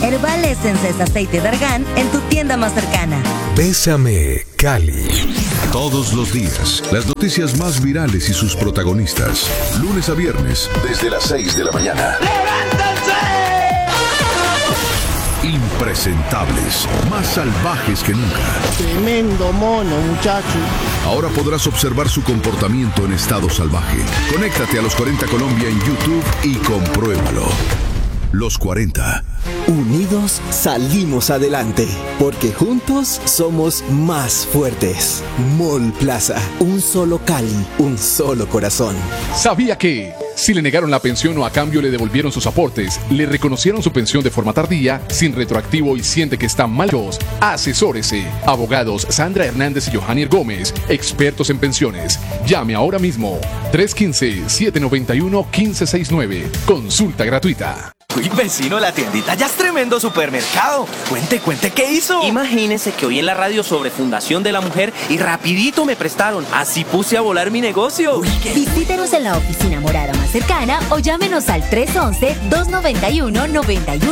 Herbal Essence es aceite de argán en tu tienda más cercana. Bésame, Cali. Todos los días, las noticias más virales y sus protagonistas. Lunes a viernes, desde las 6 de la mañana. ¡Levántense! Impresentables, más salvajes que nunca. Tremendo mono, muchacho. Ahora podrás observar su comportamiento en estado salvaje. Conéctate a Los 40 Colombia en YouTube y compruébalo. Los 40. Unidos salimos adelante, porque juntos somos más fuertes. Mall Plaza, un solo Cali, un solo corazón. ¿Sabía que si le negaron la pensión o a cambio le devolvieron sus aportes, le reconocieron su pensión de forma tardía, sin retroactivo y siente que están mal? Asesórese. Abogados Sandra Hernández y Johannier Gómez, expertos en pensiones. Llame ahora mismo. 315-791-1569. Consulta gratuita. Uy, vecino, la tiendita ya es tremendo supermercado. Cuente, ¿qué hizo? Imagínese que oí en la radio sobre Fundación de la Mujer y rapidito me prestaron. Así puse a volar mi negocio. Uy, Visítenos en la oficina morada más cercana o llámenos al 311-291-91